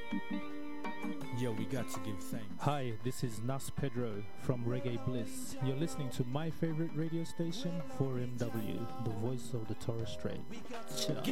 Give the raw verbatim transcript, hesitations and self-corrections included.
Yo, we got to give thanks. Hi, this is Nas Pedro from Reggae Bliss. You're listening to my favorite radio station, four M W, the voice of the Torres Strait. Ciao.